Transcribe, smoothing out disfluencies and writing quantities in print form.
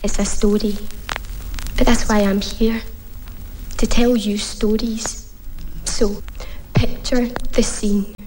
It's a story. That's why I'm here, to tell you stories. So, picture the scene.